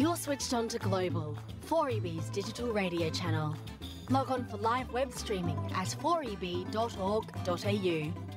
You're switched on to Global, 4EB's digital radio channel. Log on for live web streaming at 4eb.org.au.